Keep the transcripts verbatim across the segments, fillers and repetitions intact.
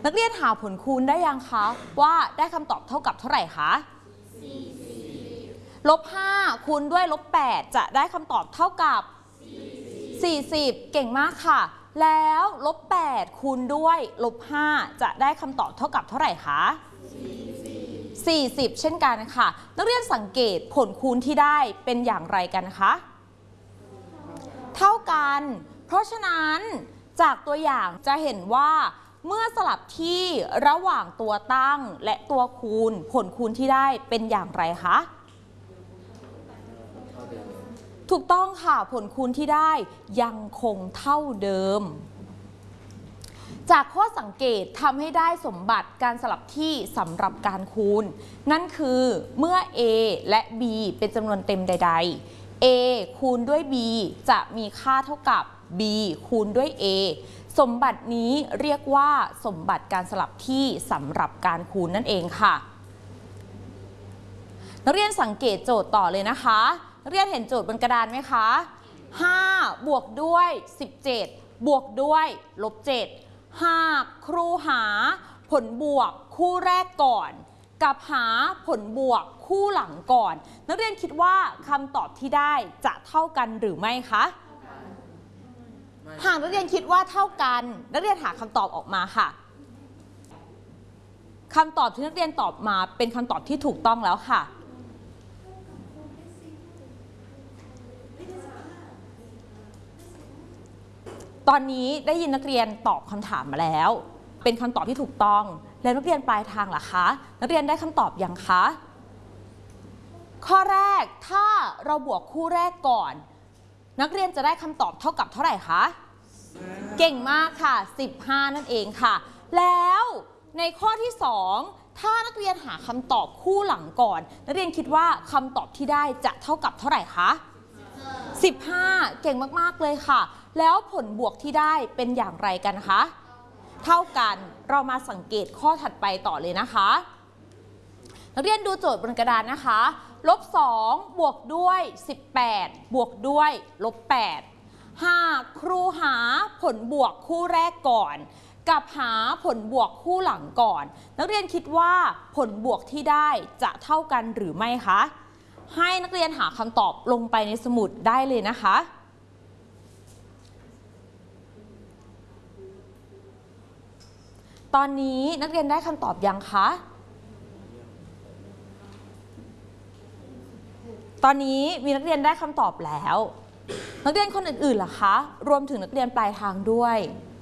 นักเรียนหาผลคูณได้ยังคะว่าได้คำตอบเท่ากับเท่าไหร่คะลบห้าคูณด้วยลบแปดจะได้คำตอบเท่ากับสี่สิบเก่งมากค่ะแล้วลบแปดคูณด้วยลบห้าจะได้คำตอบเท่ากับเท่าไหร่คะสี่สิบเช่นกันค่ะนักเรียนสังเกตผลคูณที่ได้เป็นอย่างไรกันคะเท่ากันเพราะฉะนั้นจากตัวอย่างจะเห็นว่าเมื่อสลับที่ระหว่างตัวตั้งและตัวคูณผลคูณที่ได้เป็นอย่างไรคะถูกต้องค่ะผลคูณที่ได้ยังคงเท่าเดิมจากข้อสังเกตทำให้ได้สมบัติการสลับที่สำหรับการคูณนั่นคือเมื่อ a และ b เป็นจำนวนเต็มใดๆ a คูณด้วย b จะมีค่าเท่ากับ b คูณด้วย a สมบัตินี้เรียกว่าสมบัติการสลับที่สำหรับการคูณนั่นเองค่ะนักเรียนสังเกตโจทย์ต่อเลยนะคะนักเรียนเห็นโจทย์บนกระดานไหมคะห้าบวกด้วยสิบเจ็ดบวกด้วยลบเจ็ดหากครูหาผลบวกคู่แรกก่อนกับหาผลบวกคู่หลังก่อนนักเรียนคิดว่าคำตอบที่ได้จะเท่ากันหรือไม่คะหากนักเรียนคิดว่าเท่ากันนักเรียนหาคำตอบออกมาค่ะคำตอบที่นักเรียนตอบมาเป็นคำตอบที่ถูกต้องแล้วค่ะตอนนี้ได้ยินนักเรียนตอบคำถามมาแล้วเป็นคำตอบที่ถูกต้องแล้วนักเรียนปลายทางล่ะคะนักเรียนได้คำตอบยังคะข้อแรกถ้าเราบวกคู่แรกก่อนนักเรียนจะได้คำตอบเท่ากับเท่าไหร่คะเก่งมากค่ะสิบห้านั่นเองค่ะแล้วในข้อที่สองถ้านักเรียนหาคำตอบคู่หลังก่อนนักเรียนคิดว่าคำตอบที่ได้จะเท่ากับเท่าไหร่คะสิบห้าเก่งมากๆเลยค่ะแล้วผลบวกที่ได้เป็นอย่างไรกันคะเท่ากันเรามาสังเกตข้อถัดไปต่อเลยนะคะนักเรียนดูโจทย์บนกระดานนะคะลบสองบวกด้วยสิบแปดบวกด้วยลบแปดหากครูหาผลบวกคู่แรกก่อนกับหาผลบวกคู่หลังก่อนนักเรียนคิดว่าผลบวกที่ได้จะเท่ากันหรือไม่คะให้นักเรียนหาคำตอบลงไปในสมุดได้เลยนะคะตอนนี้นักเรียนได้คำตอบยังคะตอนนี้มีนักเรียนได้คำตอบแล้วนักเรียนคนอื่นๆล่ะคะรวมถึงนักเรียนปลายทางด้วย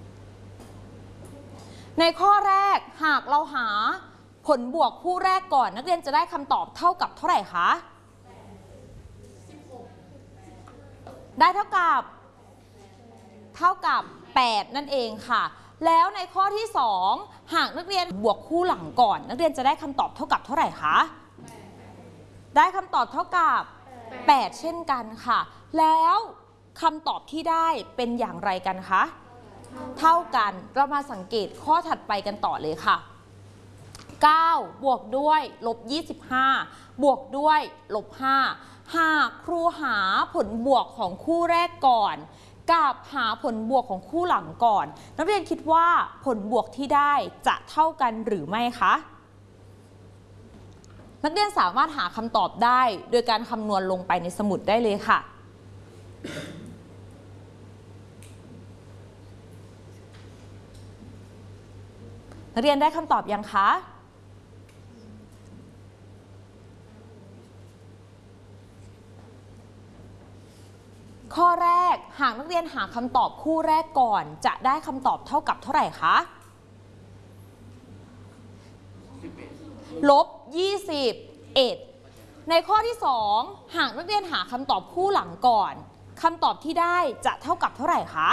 ในข้อแรกหากเราหาผลบวกคู่แรกก่อนนักเรียนจะได้คำตอบเท่ากับเท่าไหร่คะได้เท่ากับเท่ากับแปดนั่นเองค่ะแล้วในข้อที่สองหากนักเรียนบวกคู่หลังก่อนนักเรียนจะได้คำตอบเท่ากับเท่าไหร่คะได้คำตอบเท่ากับแปดเช่นกันค่ะแล้วคำตอบที่ได้เป็นอย่างไรกันคะเท่ากันเรามาสังเกตข้อถัดไปกันต่อเลยค่ะเก้าบวกด้วยลบยี่สิบห้าบวกด้วยลบห้าหากครูหาผลบวกของคู่แรกก่อนกับหาผลบวกของคู่หลังก่อนนักเรียนคิดว่าผลบวกที่ได้จะเท่ากันหรือไม่คะนักเรียนสามารถหาคำตอบได้โดยการคำนวณลงไปในสมุดได้เลยค่ะนักเรียนได้คำตอบยังคะข้อแรกหากนักเรียนหาคำตอบคู่แรกก่อนจะได้คำตอบเท่ากับเท่าไหร่คะลบยี่สิบเอ็ดในข้อที่สองหากนักเรียนหาคำตอบคู่หลังก่อนคำตอบที่ได้จะเท่ากับเท่าไหร่คะ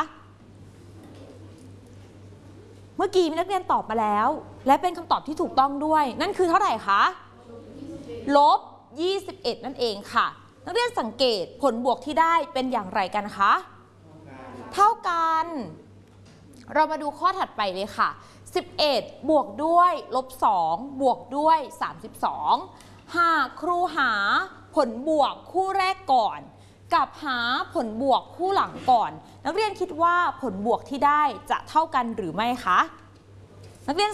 เมื่อกี้มีนักเรียนตอบมาแล้วและเป็นคำตอบที่ถูกต้องด้วยนั่นคือเท่าไหร่คะลบยี่สิบเอ็ดนั่นเองค่ะนักเรียนสังเกตผลบวกที่ได้เป็นอย่างไรกันคะเท่ากันเรามาดูข้อถัดไปเลยค่ะสิบเอ็ดบวกด้วยลบสองบวกด้วยสามสิบสองหากครูหาผลบวกคู่แรกก่อนกับหาผลบวกคู่หลังก่อนนักเรียนคิดว่าผลบวกที่ได้จะเท่ากันหรือไม่คะนักเรียน